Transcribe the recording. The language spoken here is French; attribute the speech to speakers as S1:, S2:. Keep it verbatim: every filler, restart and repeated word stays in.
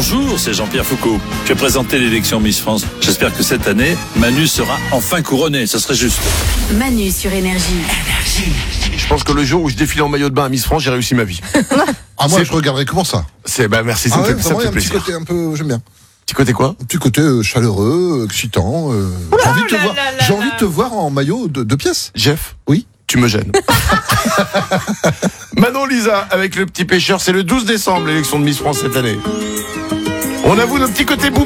S1: Bonjour, c'est Jean-Pierre Foucault. Je vais présenter l'élection Miss France. J'espère que cette année, Manu sera enfin couronnée. Ça serait juste.
S2: Manu sur Énergie.
S3: Je pense que le jour où je défile en maillot de bain à Miss France, j'ai réussi ma vie.
S4: Ah, moi,
S3: C'est-
S4: je regarderais comment ça.
S3: C'est, bah, merci, ça
S4: Ah
S3: me
S4: ouais,
S3: fait, ça
S4: vraiment,
S3: me
S4: il y a
S3: fait
S4: un petit
S3: plaisir.
S4: côté un peu, j'aime bien.
S3: Petit côté quoi?
S4: Un petit côté euh, chaleureux, excitant. euh, j'ai envie de te
S5: là
S4: voir.
S5: là là
S4: J'ai envie
S5: là.
S4: de te voir en maillot de deux pièces.
S3: Jeff?
S4: Oui.
S3: Tu me gênes. Manon Lisa, avec le petit pêcheur, c'est le douze décembre, l'élection de Miss France cette année. On avoue nos petits côtés boum.